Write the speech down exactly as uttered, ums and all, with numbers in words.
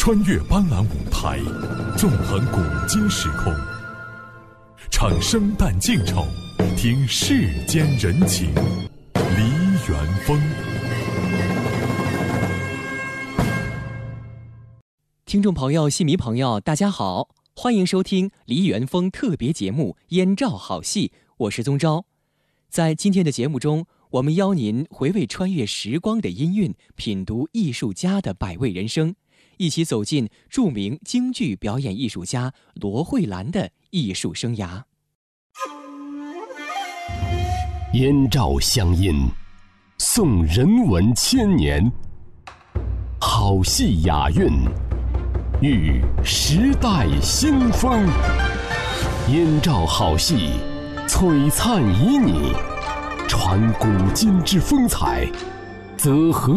穿越斑斓舞台，纵横古今时空，唱生旦净丑，听世间人情。梨园风。 听众朋友、戏迷朋友，大家好，欢迎收听梨园风特别节目《燕赵好戏》，我是宗昭。在今天的节目中，我们邀您回味穿越时光的音韵，品读艺术家的百味人生，一起走进著名京剧表演艺术家罗慧兰的艺术生涯。 燕赵乡音，颂人文千年，好戏雅韵，遇时代新风。燕赵好戏，璀璨旖旎，传古今之风采，泽河